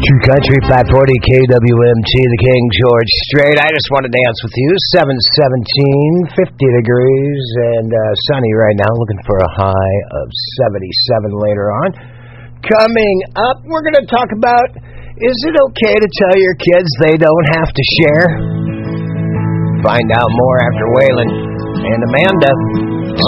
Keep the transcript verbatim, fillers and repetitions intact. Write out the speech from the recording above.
True Country five forty K W M T, the King George Strait. I just want to dance with you. seven seventeen, fifty degrees, and uh, sunny right now. Looking for a high of seventy-seven later on. Coming up, we're going to talk about, is it okay to tell your kids they don't have to share? Find out more after Waylon and Amanda.